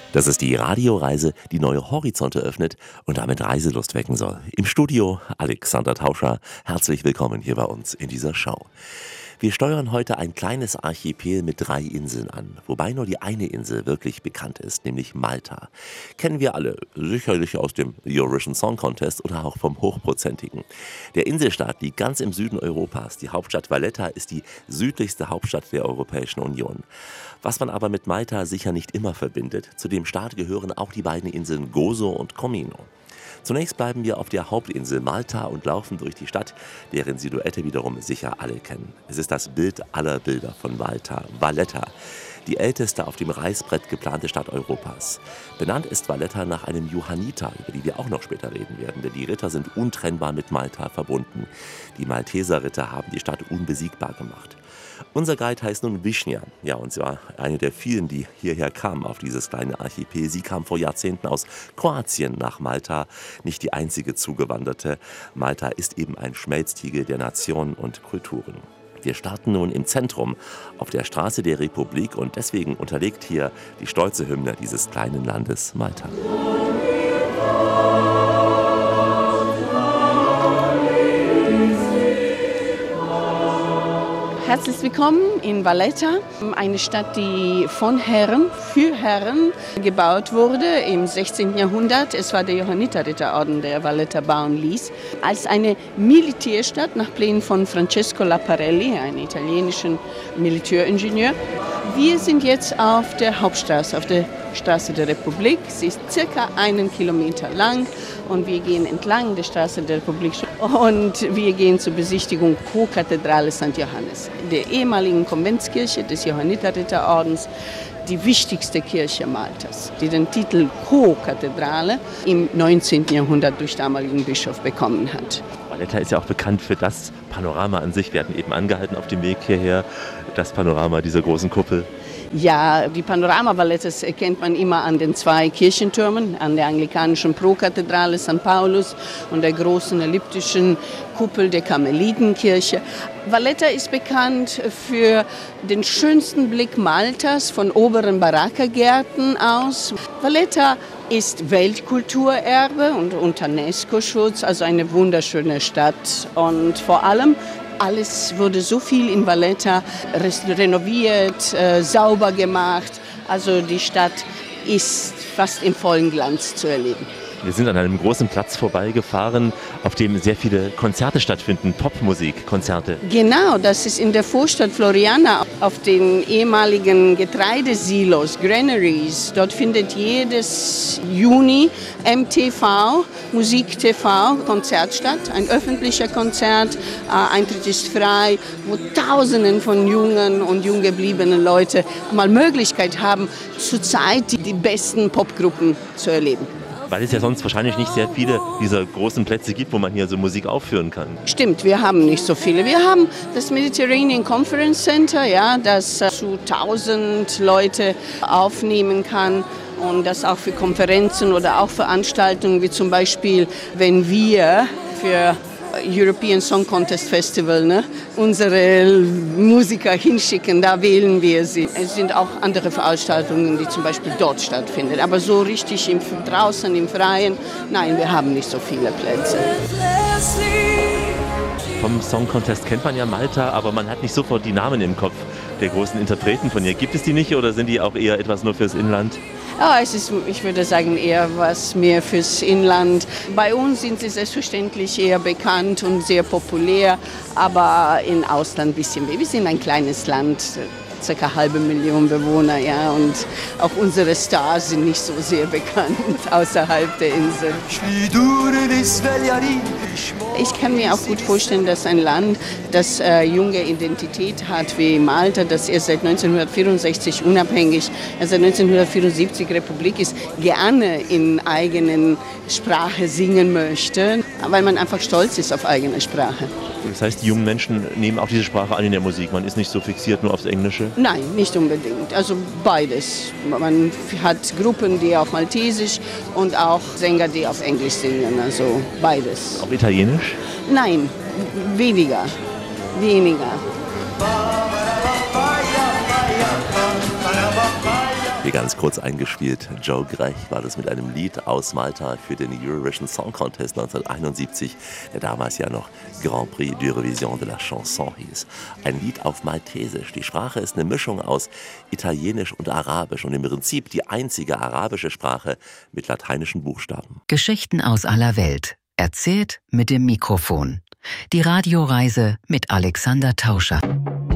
Das ist die Radioreise, die neue Horizonte öffnet und damit Reiselust wecken soll. Im Studio Alexander Tauscher. Herzlich willkommen hier bei uns in dieser Show. Wir steuern heute ein kleines Archipel mit 3 Inseln an, wobei nur die eine Insel wirklich bekannt ist, nämlich Malta. Kennen wir alle, sicherlich aus dem Eurovision Song Contest oder auch vom Hochprozentigen. Der Inselstaat liegt ganz im Süden Europas. Die Hauptstadt Valletta ist die südlichste Hauptstadt der Europäischen Union. Was man aber mit Malta sicher nicht immer verbindet, zu dem Staat gehören auch die beiden Inseln Gozo und Comino. Zunächst bleiben wir auf der Hauptinsel Malta und laufen durch die Stadt, deren Silhouette wiederum sicher alle kennen. Es ist das Bild aller Bilder von Malta, Valletta, die älteste auf dem Reißbrett geplante Stadt Europas. Benannt ist Valletta nach einem Johanniter, über die wir auch noch später reden werden, denn die Ritter sind untrennbar mit Malta verbunden. Die Malteserritter haben die Stadt unbesiegbar gemacht. Unser Guide heißt nun Wischnia. Ja, und sie war eine der vielen, die hierher kamen auf dieses kleine Archipel. Sie kam vor Jahrzehnten aus Kroatien nach Malta, nicht die einzige Zugewanderte. Malta ist eben ein Schmelztiegel der Nationen und Kulturen. Wir starten nun im Zentrum, auf der Straße der Republik, und deswegen unterlegt hier die stolze Hymne dieses kleinen Landes Malta. Herzlich willkommen in Valletta, eine Stadt, die von Herren für Herren gebaut wurde im 16. Jahrhundert. Es war der Johanniterritterorden, der Valletta bauen ließ, als eine Militärstadt nach Plänen von Francesco Laparelli, einem italienischen Militäringenieur. Wir sind jetzt auf der Hauptstraße, auf der Straße der Republik. Sie ist circa 1 Kilometer lang und wir gehen entlang der Straße der Republik und wir gehen zur Besichtigung Co-Kathedrale St. Johannes, der ehemaligen Konventskirche des Johanniterritterordens, die wichtigste Kirche Maltas, die den Titel Co-Kathedrale im 19. Jahrhundert durch damaligen Bischof bekommen hat. Valletta ist ja auch bekannt für das Panorama an sich. Wir hatten eben angehalten auf dem Weg hierher, das Panorama dieser großen Kuppel. Ja, die Panorama Vallettas erkennt man immer an den 2 Kirchentürmen, an der anglikanischen Prokathedrale St. Paulus und der großen elliptischen Kuppel der Karmelitenkirche. Valletta ist bekannt für den schönsten Blick Maltas von oberen Baraka-Gärten aus. Valletta ist Weltkulturerbe und unter UNESCO-Schutz, also eine wunderschöne Stadt. Und vor allem alles wurde so viel in Valletta renoviert, sauber gemacht. Also die Stadt ist fast im vollen Glanz zu erleben. Wir sind an einem großen Platz vorbeigefahren, auf dem sehr viele Konzerte stattfinden, Popmusikkonzerte. Genau, das ist in der Vorstadt Floriana auf den ehemaligen Getreidesilos, Granaries. Dort findet jedes Juni MTV, Musik-TV, Konzert statt, ein öffentlicher Konzert. Eintritt ist frei, wo Tausenden von jungen und jung gebliebenen Leuten mal Möglichkeit haben, zurzeit die besten Popgruppen zu erleben. Weil es ja sonst wahrscheinlich nicht sehr viele dieser großen Plätze gibt, wo man hier so Musik aufführen kann. Stimmt, wir haben nicht so viele. Wir haben das Mediterranean Conference Center, ja, das zu 1000 Leute aufnehmen kann. Und das auch für Konferenzen oder auch Veranstaltungen, wie zum Beispiel, wenn wir für European Song Contest Festival unsere Musiker hinschicken, da wählen wir sie. Es sind auch andere Veranstaltungen, die zum Beispiel dort stattfinden. Aber so richtig draußen im Freien, nein, wir haben nicht so viele Plätze. Vom Song Contest kennt man ja Malta, aber man hat nicht sofort die Namen im Kopf der großen Interpreten von hier. Gibt es die nicht oder sind die auch eher etwas nur fürs Inland? Ja, es ist, ich würde sagen, eher was mehr fürs Inland. Bei uns sind sie selbstverständlich eher bekannt und sehr populär, aber im Ausland ein bisschen. Wir sind ein kleines Land, ca. 500.000 Bewohner, ja, und auch unsere Stars sind nicht so sehr bekannt außerhalb der Insel. Ich kann mir auch gut vorstellen, dass ein Land, das junge Identität hat wie Malta, das erst seit 1964 unabhängig, seit 1974 Republik ist, gerne in eigenen Sprache singen möchte, weil man einfach stolz ist auf eigene Sprache. Das heißt, die jungen Menschen nehmen auch diese Sprache an in der Musik. Man ist nicht so fixiert nur aufs Englische? Nein, nicht unbedingt. Also beides. Man hat Gruppen, die auf Maltesisch und auch Sänger, die auf Englisch singen. Also beides. Auch Italienisch? Nein, weniger. Hier ganz kurz eingespielt, Joe Grech war das mit einem Lied aus Malta für den Eurovision Song Contest 1971, der damals ja noch Grand Prix d'Eurovision de la Chanson hieß. Ein Lied auf Maltesisch. Die Sprache ist eine Mischung aus Italienisch und Arabisch und im Prinzip die einzige arabische Sprache mit lateinischen Buchstaben. Geschichten aus aller Welt, erzählt mit dem Mikrofon. Die Radioreise mit Alexander Tauscher.